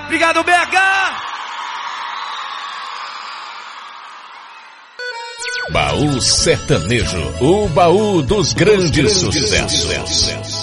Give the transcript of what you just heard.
Obrigado, BH! Baú Sertanejo, o baú dos grandes sucessos.